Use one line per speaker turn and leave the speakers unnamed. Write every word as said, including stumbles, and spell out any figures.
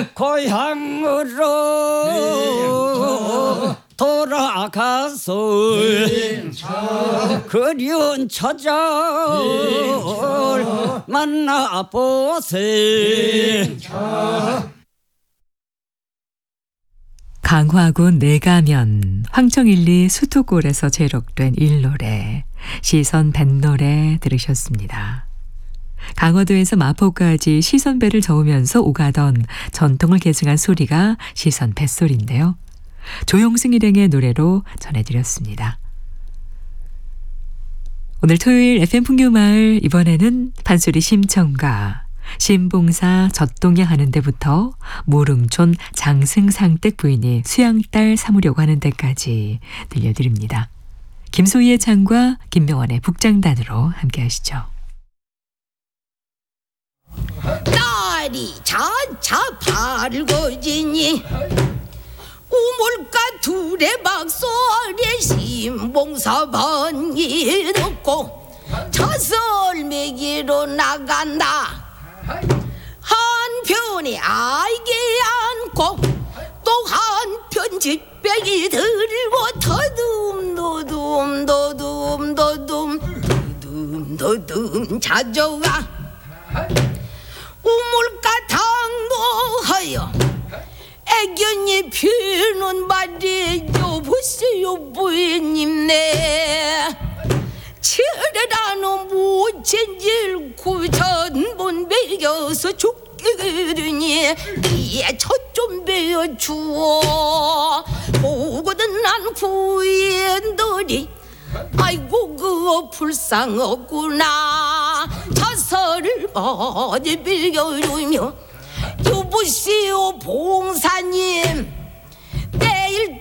고향으로 돌아가서 그리운 처자를 만나보세.
강화군 내가면 황청일리 수토골에서 제록된 일노래 시선 뱃노래 들으셨습니다. 강화도에서 마포까지 시선배를 저으면서 오가던 전통을 계승한 소리가 시선 뱃소리인데요. 조용승 일행의 노래로 전해드렸습니다. 오늘 토요일 에프엠 풍류마을, 이번에는 판소리 심청가 신봉사 젖동야 하는 데부터 무릉촌 장승상댁 부인이 수양딸 삼으려고 하는 데까지 들려드립니다. 김소희의 창과 김명원의 북장단으로 함께 하시죠.
딸이 차차 팔고지니 우물가 두레박소리에 신봉사 번이 듣고 저설매기로 나간다. 한편에 아이게 안고 또 한편 뒷배기 들고 더듬 더듬 더듬 더듬 더듬 더듬 찾아가 우물가 당도하여 애견이 피는 말이 여보세요 부인님네. 치르라는 모친 일구 전본 매겨서 죽게 되니 이에 젖좀 베어주어. 보거든 난 부인들이 아이고 그거 불쌍하구나. 자살을 많이 빌겨주며 여보시오 봉사